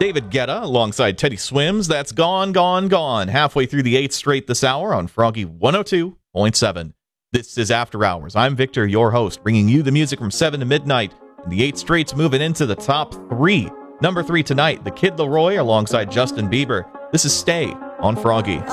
David Guetta alongside Teddy Swims. That's Gone, Gone, Gone. Halfway through the 8th straight this hour on Froggy 102.7. This is After Hours. I'm Victor, your host, bringing you the music from 7 to midnight. And the 8th straight's moving into the top 3. Number 3 tonight, The Kid Laroi alongside Justin Bieber. This is Stay on Froggy.